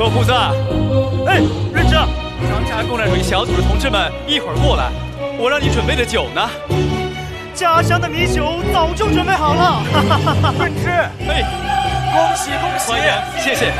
所有铺子， 哎，任之， 张家共产主义小组的同志们，一会儿过来，我让你准备的酒呢。 家乡的米酒早就准备好了。 任之， 哎， 恭喜恭喜！ 欢迎，谢谢。